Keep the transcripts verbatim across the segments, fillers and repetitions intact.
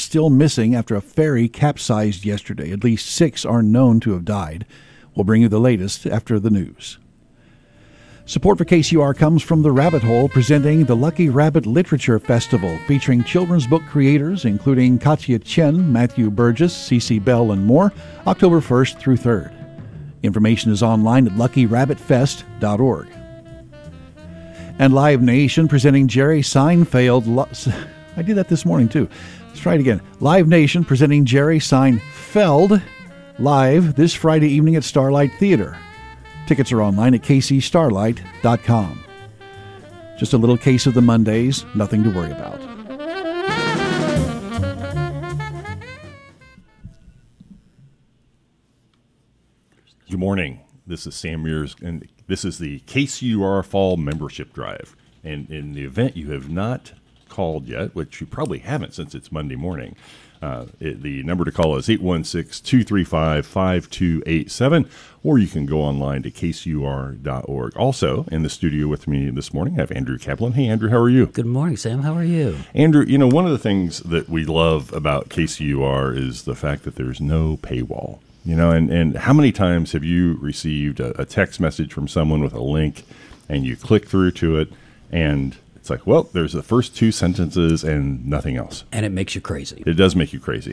still missing after a ferry capsized yesterday. At least six are known to have died. We'll bring you the latest after the news. Support for K C U R comes from The Rabbit Hole, presenting the Lucky Rabbit Literature Festival, featuring children's book creators, including Katya Chen, Matthew Burgess, Cece Bell, and more, October first through third. Information is online at lucky rabbit fest dot org. And Live Nation presenting Jerry Seinfeld. Lo- I did that this morning, too. Let's try it again. Live Nation presenting Jerry Seinfeld live this Friday evening at Starlight Theater. Tickets are online at k c starlight dot com. Just a little case of the Mondays, nothing to worry about. Good morning. This is Sam Mears, and this is the K C U R Fall Membership Drive. And in the event you have not called yet, which you probably haven't since it's Monday morning, uh, it, the number to call is eight one six, two three five, five two eight seven, or you can go online to k c u r dot org. Also, in the studio with me this morning, I have Andrew Kaplan. Hey, Andrew, how are you? Good morning, Sam. How are you? Andrew, you know, one of the things that we love about K C U R is the fact that there's no paywall. You know, and, and how many times have you received a, a text message from someone with a link and you click through to it and it's like, well, there's the first two sentences and nothing else. And it makes you crazy. It does make you crazy.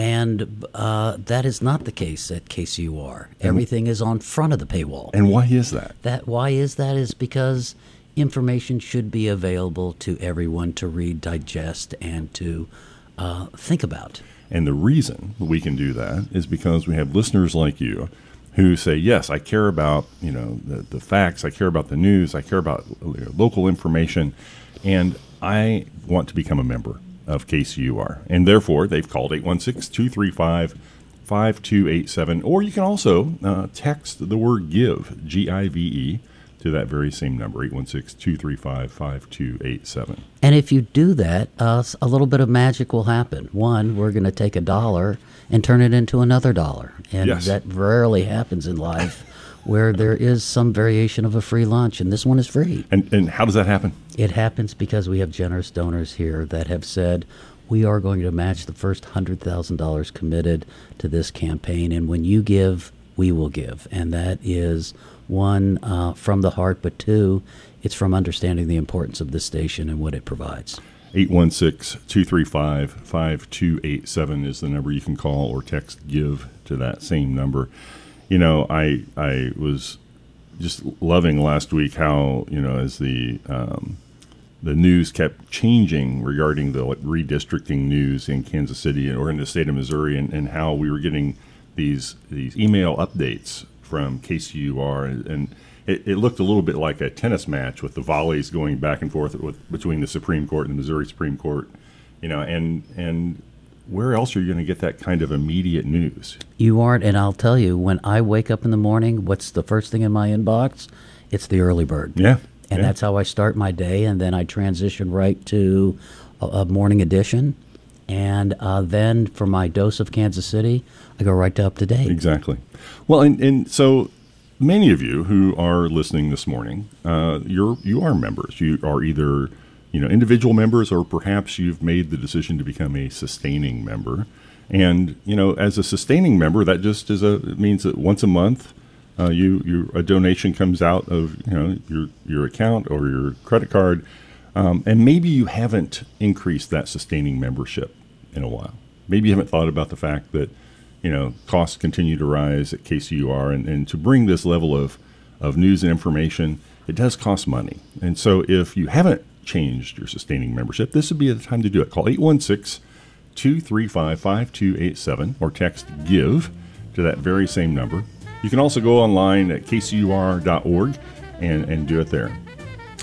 And uh, that is not the case at K C U R. Everything is on front of the paywall. And why is that? That why is that is because information should be available to everyone to read, digest, and to uh, think about. And the reason we can do that is because we have listeners like you who say, yes, I care about, you know, the, the facts, I care about the news, I care about local information, and I want to become a member of K C U R. And therefore, they've called eight one six, two three five, five two eight seven, or you can also uh, text the word GIVE, G I V E, to that very same number, eight one six, two three five, five two eight seven. And if you do that, uh, a little bit of magic will happen. One, we're going to take a dollar and turn it into another dollar. And yes. That rarely happens in life where there is some variation of a free lunch, and this one is free. And, and how does that happen? It happens because we have generous donors here that have said, we are going to match the first one hundred thousand dollars committed to this campaign, and when you give, we will give. And that is one, uh, from the heart, but two, it's from understanding the importance of this station and what it provides. eight one six, two three five, five two eight seven is the number you can call, or text GIVE to that same number. You know, I I was just loving last week how, you know, as the um, the news kept changing regarding the like, redistricting news in Kansas City or in the state of Missouri, and, and how we were getting these these email updates from K C U R, and it, it looked a little bit like a tennis match with the volleys going back and forth with, between the Supreme Court and the Missouri Supreme Court, you know, and and where else are you going to get that kind of immediate news? You aren't, and I'll tell you, when I wake up in the morning, what's the first thing in my inbox? It's the early bird. Yeah. And yeah. that's how I start my day, and then I transition right to a, a morning edition. And uh, then for my dose of Kansas City, I go right to up to date. Exactly. Well, and, and so many of you who are listening this morning, uh, you're you are members. You are either, you know, individual members, or perhaps you've made the decision to become a sustaining member. And you know, as a sustaining member, that just is a it means that once a month, uh, you you a donation comes out of you know your your account or your credit card, um, and maybe you haven't increased that sustaining membership in a while. Maybe you haven't thought about the fact that, you know, costs continue to rise at K C U R, and, and to bring this level of, of news and information, it does cost money. And so if you haven't changed your sustaining membership, this would be the time to do it. Call eight one six, two three five, five two eight seven or text GIVE to that very same number. You can also go online at k c u r dot org and, and do it there.